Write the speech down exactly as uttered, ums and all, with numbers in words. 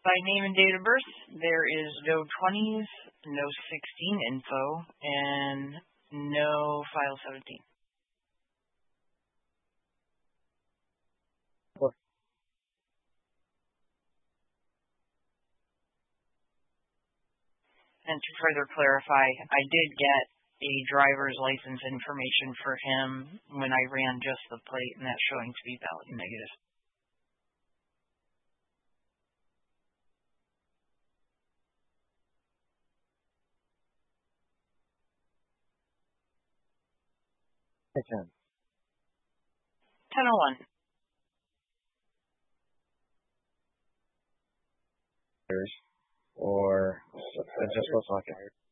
By name and date of birth, there is no twenties, no sixteen info, and no file seventeen. And to further clarify, I did get a driver's license information for him when I ran just the plate, and that's showing to be valid negative. ten oh one. Or I just was talking.